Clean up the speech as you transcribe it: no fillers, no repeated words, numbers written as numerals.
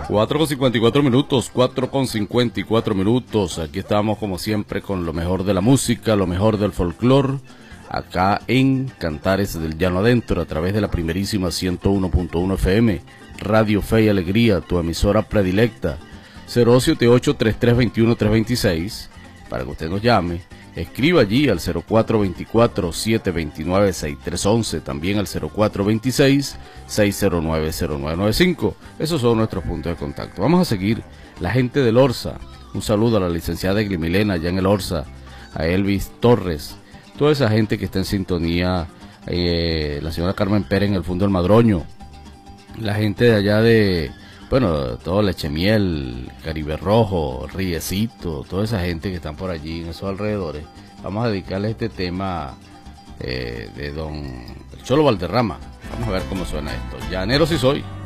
4:54, 4:54. Aquí estamos como siempre con lo mejor de la música, lo mejor del folclore, acá en Cantares del Llano Adentro, a través de la primerísima 101.1 FM, Radio Fe y Alegría, tu emisora predilecta. 078-3321-326, para que usted nos llame. Escriba allí al 0424-729-6311, también al 0426-609-0995. Esos son nuestros puntos de contacto. Vamos a seguir. La gente del Orsa, un saludo a la licenciada Eglimilena allá en el Orsa, a Elvis Torres, toda esa gente que está en sintonía, la señora Carmen Pérez en el Fondo del Madroño, la gente de allá de, bueno, todo Lechemiel, Caribe Rojo, Riecito, toda esa gente que están por allí en esos alrededores. Vamos a dedicarle este tema de don Cholo Valderrama. Vamos a ver cómo suena esto. Llanero sí soy.